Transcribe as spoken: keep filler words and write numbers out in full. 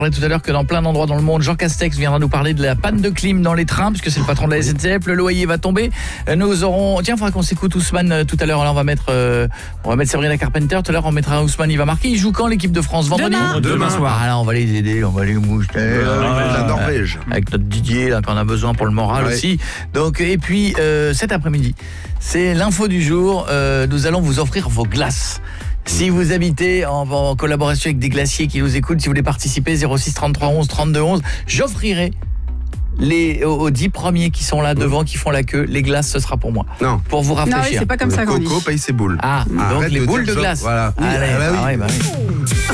Tout à l'heure que dans plein d'endroits dans le monde, Jean Castex viendra nous parler de la panne de clim dans les trains, puisque c'est le patron de la S N C F. Le loyer va tomber. Nous aurons, tiens, il faudra qu'on s'écoute Ousmane tout à l'heure. Là, on va mettre, euh, on va mettre Sabrina Carpenter. Tout à l'heure, on mettra Ousmane. Il va marquer. Il joue quand l'équipe de France? Vendredi. Demain, Demain soir. Ah là, on va les aider. On va les moucheter. Euh, la Norvège. Avec notre Didier là, qu'on a besoin pour le moral Ouais. aussi. Donc et puis euh, cet après-midi, c'est l'info du jour. Euh, nous allons vous offrir vos glaces. Si vous habitez en, en collaboration avec des glaciers qui nous écoutent, si vous voulez participer, zéro six trente-trois onze trente-deux onze, j'offrirai les aux, aux dix premiers qui sont là devant, qui font la queue, les glaces, ce sera pour moi. Non. Pour vous Non, oui, rafraîchir. c'est pas comme ça qu'on dit. Coco paye ses boules. Ah, donc Arrête les de boules dire de ça. glace. Voilà. Oui, Allez, ah bah oui. ah ouais, bah oui.